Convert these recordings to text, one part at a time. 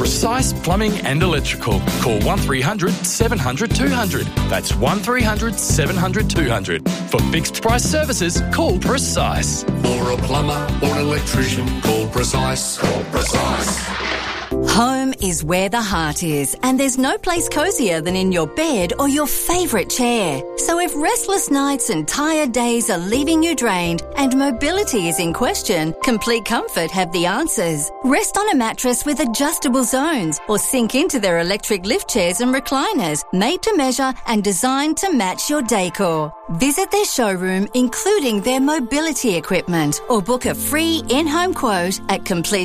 Precise Plumbing and Electrical. Call 1300 700 200. That's 1300 700 200. For fixed price services, call Precise. For a plumber or an electrician, call Precise. Call Precise. Home is where the heart is, and there's no place cosier than in your bed or your favourite chair. So if restless nights and tired days are leaving you drained and mobility is in question, Complete Comfort have the answers. Rest on a mattress with adjustable zones or sink into their electric lift chairs and recliners, made to measure and designed to match your decor. Visit their showroom, including their mobility equipment, or book a free in-home quote at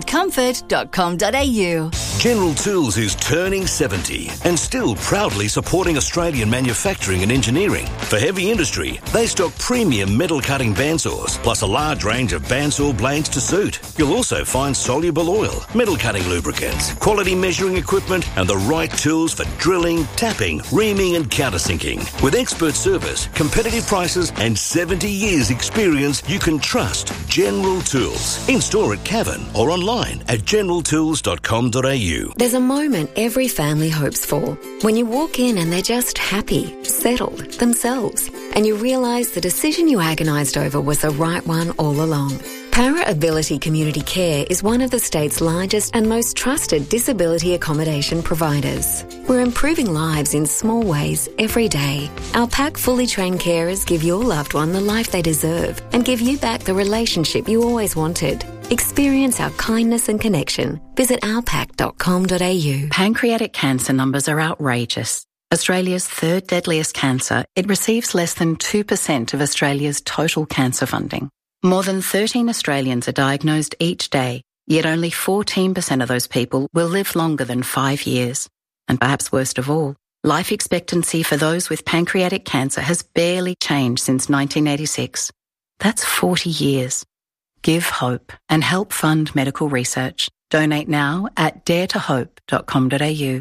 completecomfort.com.au. General Tools is turning 70 and still proudly supporting Australian manufacturing and engineering. For heavy industry, they stock premium metal cutting bandsaws, plus a large range of bandsaw blades to suit. You'll also find soluble oil, metal cutting lubricants, quality measuring equipment, and the right tools for drilling, tapping, reaming, and countersinking. With expert service, competitive prices, and 70 years experience, you can trust General Tools. In store at Cavan or online at generaltools.com.au. There's a moment every family hopes for. When you walk in and they're just happy, settled, themselves, and you realise the decision you agonised over was the right one all along. Para Ability Community Care is one of the state's largest and most trusted disability accommodation providers. We're improving lives in small ways every day. Our PAC fully trained carers give your loved one the life they deserve and give you back the relationship you always wanted. Experience our kindness and connection. Visit ourpac.com.au. Pancreatic cancer numbers are outrageous. Australia's third deadliest cancer, it receives less than 2% of Australia's total cancer funding. More than 13 Australians are diagnosed each day, yet only 14% of those people will live longer than 5 years. And perhaps worst of all, life expectancy for those with pancreatic cancer has barely changed since 1986. That's 40 years. Give hope and help fund medical research. Donate now at daretohope.com.au.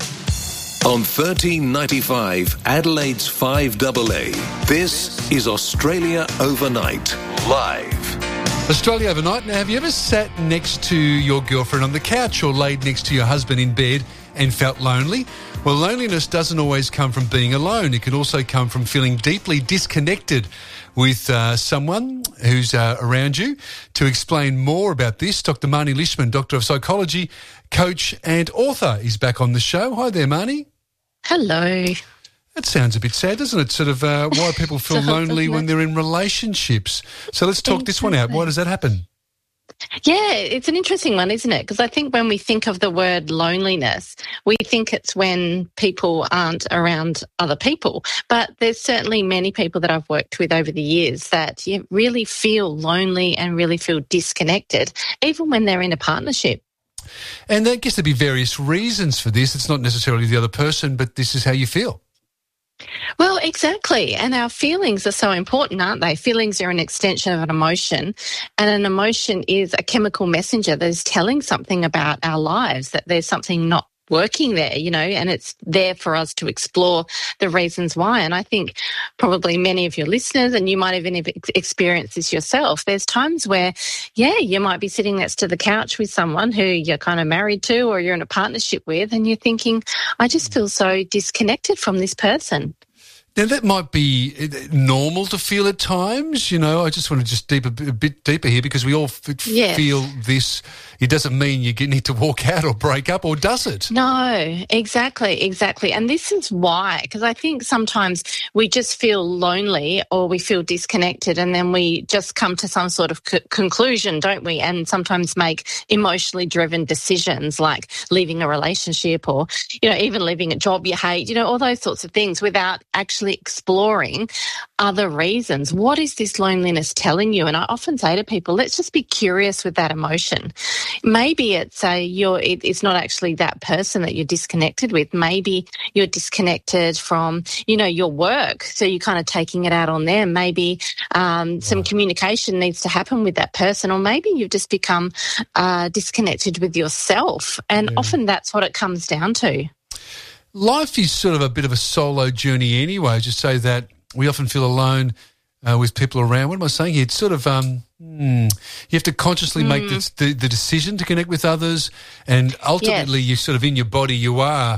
On 1395 Adelaide's 5AA, this is Australia Overnight, live. Australia Overnight. Now, have you ever sat next to your girlfriend on the couch or laid next to your husband in bed and felt lonely? Well, loneliness doesn't always come from being alone. It can also come from feeling deeply disconnected with someone who's around you. To explain more about this, Dr. Marnie Lishman, Doctor of Psychology, coach and author, is back on the show. Hi there, Marnie. Hello. That sounds a bit sad, doesn't it? Sort of why people feel lonely when they're in relationships. So let's talk this one out. Why does that happen? Yeah, it's an interesting one, isn't it? Because I think when we think of the word loneliness, we think it's when people aren't around other people. But there's certainly many people that I've worked with over the years that you really feel lonely and really feel disconnected, even when they're in a partnership. And I guess there'd be various reasons for this. It's not necessarily the other person, but this is how you feel. Well, exactly. And our feelings are so important, aren't they? Feelings are an extension of an emotion, and an emotion is a chemical messenger that is telling something about our lives, that there's something not working there, you know, and it's there for us to explore the reasons why. And I think probably many of your listeners, and you might even have experienced this yourself, there's times where, yeah, you might be sitting next to the couch with someone who you're kind of married to or you're in a partnership with, and you're thinking, I just feel so disconnected from this person. Now, that might be normal to feel at times, you know. I just want to a bit deeper here, because we all feel this. It doesn't mean you need to walk out or break up, or does it? No, exactly. And this is why, because I think sometimes we just feel lonely or we feel disconnected, and then we just come to some sort of conclusion, don't we? And sometimes make emotionally driven decisions like leaving a relationship or, you know, even leaving a job you hate, you know, all those sorts of things without actually exploring other reasons. What is this loneliness telling you? And I often say to people, let's just be curious with that emotion. Maybe it's it's not actually that person that you're disconnected with. Maybe you're disconnected from, you know, your work. So you're kind of taking it out on them. Maybe some communication needs to happen with that person, or maybe you've just become disconnected with yourself. And often that's what it comes down to. Life is sort of a bit of a solo journey anyway. Just say that we often feel alone with people around. What am I saying here? It's sort of, You have to consciously make the decision to connect with others, and ultimately you're sort of in your body, you are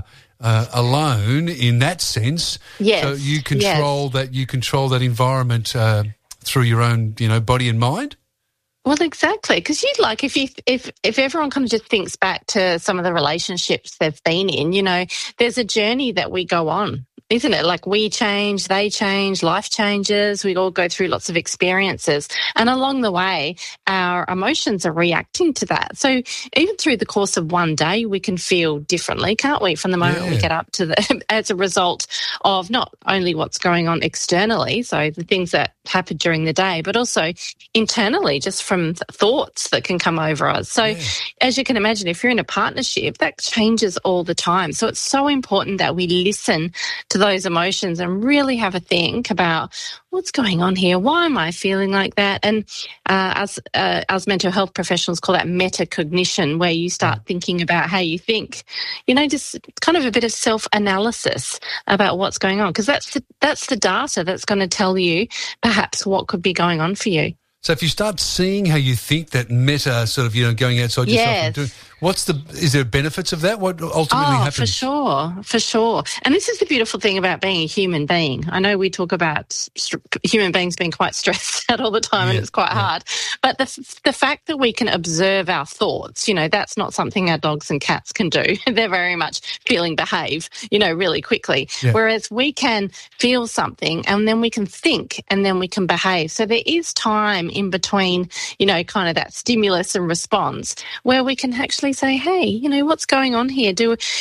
alone in that sense. Yes. So you control that environment through your own, body and mind. Well, exactly, because you'd like if everyone kind of just thinks back to some of the relationships they've been in, there's a journey that we go on, isn't it? Like we change, they change, life changes, we all go through lots of experiences. And along the way, our emotions are reacting to that. So even through the course of one day, we can feel differently, can't we? From the moment we get up to as a result of not only what's going on externally, so the things that happen during the day, but also internally, just from thoughts that can come over us. So as you can imagine, if you're in a partnership, that changes all the time. So it's so important that we listen to those emotions and really have a think about what's going on here. Why am I feeling like that? And as mental health professionals call that metacognition, where you start thinking about how you think, just kind of a bit of self-analysis about what's going on, because that's the data that's going to tell you perhaps what could be going on for you. So if you start seeing how you think, that meta sort of, going outside yourself and doing, is there benefits of that? What ultimately happens? For sure. And this is the beautiful thing about being a human being. I know we talk about human beings being quite stressed out all the time and it's quite hard. But the fact that we can observe our thoughts, that's not something our dogs and cats can do. They're very much feeling behave, really quickly. Yeah. Whereas we can feel something and then we can think and then we can behave. So there is time in between, kind of that stimulus and response where we can actually say, hey, what's going on here?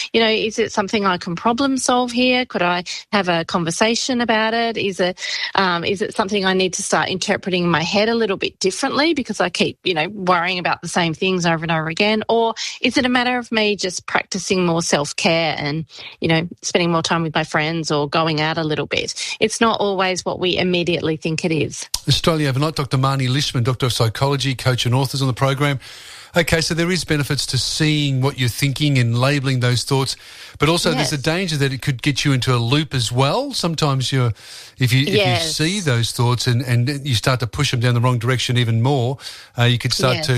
Is it something I can problem solve here? Could I have a conversation about it? Is it something I need to start interpreting in my head a little bit differently because I keep, worrying about the same things over and over again? Or is it a matter of me just practicing more self-care and, spending more time with my friends or going out a little bit? It's not always what we immediately think it is. Australia Overnight, Dr. Marnie Lishman, Doctor of Psychology, coach and authors on the program. Okay, so there is benefits to seeing what you're thinking and labelling those thoughts, but also there's a danger that it could get you into a loop as well. Sometimes if you see those thoughts and you start to push them down the wrong direction even more, you could start to